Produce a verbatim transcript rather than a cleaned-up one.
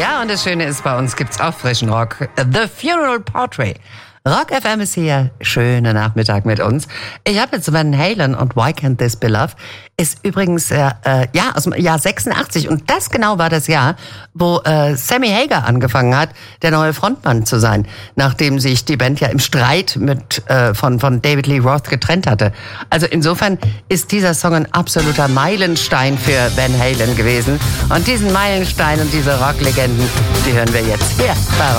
Ja, und das Schöne ist, bei uns gibt's auch frischen Rock. The Funeral Portrait. Rock F M ist hier. Schöner Nachmittag mit uns. Ich habe jetzt Van Halen und Why Can't This Be Love ist übrigens äh, äh, ja aus dem Jahr sechsundachtzig und das genau war das Jahr, wo äh, Sammy Hagar angefangen hat, der neue Frontmann zu sein, nachdem sich die Band ja im Streit mit äh, von von David Lee Roth getrennt hatte. Also insofern ist dieser Song ein absoluter Meilenstein für Van Halen gewesen und diesen Meilenstein und diese Rocklegenden, die hören wir jetzt hier bei